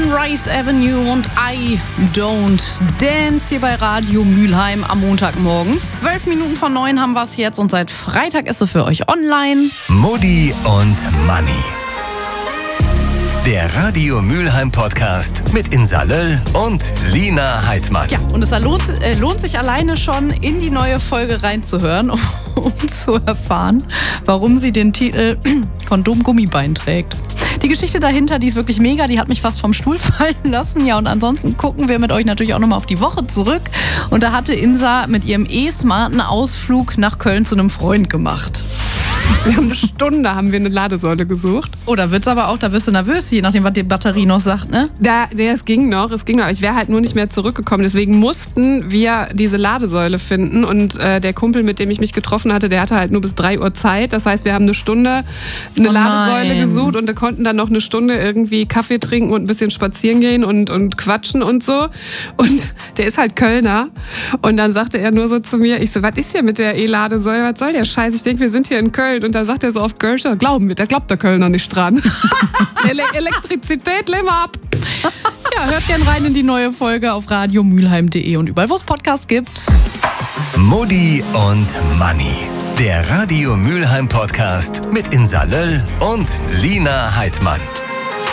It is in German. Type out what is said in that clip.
Sunrise Avenue und I Don't Dance hier bei Radio Mülheim am Montagmorgen. 8:12 haben wir es jetzt und seit Freitag ist es für euch online. Mutti und Manni. Der Radio Mülheim Podcast mit Insa Löll und Lina Heidmann. Ja, und es lohnt sich alleine schon in die neue Folge reinzuhören, um zu erfahren, warum sie den Titel Kondom-Gummibein trägt. Die Geschichte dahinter, die ist wirklich mega, die hat mich fast vom Stuhl fallen lassen. Ja, und ansonsten gucken wir mit euch natürlich auch nochmal auf die Woche zurück. Und da hatte Insa mit ihrem E-Smarten Ausflug nach Köln zu einem Freund gemacht. Wir haben eine Stunde eine Ladesäule gesucht. Oh, da wirst du nervös, je nachdem, was die Batterie noch sagt, ne? Es ging noch. Ich wäre halt nur nicht mehr zurückgekommen. Deswegen mussten wir diese Ladesäule finden. Und der Kumpel, mit dem ich mich getroffen hatte, der hatte halt nur bis 3 Uhr Zeit. Das heißt, wir haben eine Stunde Ladesäule gesucht und konnten dann noch eine Stunde irgendwie Kaffee trinken und ein bisschen spazieren gehen und quatschen und so. Und der ist halt Kölner. Und dann sagte er nur so zu mir, ich so, was ist hier mit der E-Ladesäule? Was soll der Scheiß? Ich denke, wir sind hier in Köln. Und dann sagt er so auf Kölsch, da glaubt der Kölner nicht dran. Elektrizität, lehn mal ab. Ja, hört gern rein in die neue Folge auf radiomülheim.de und überall, wo es Podcasts gibt. Mutti und Manni. Der Radio Mülheim Podcast mit Insa Löll und Lina Heidmann.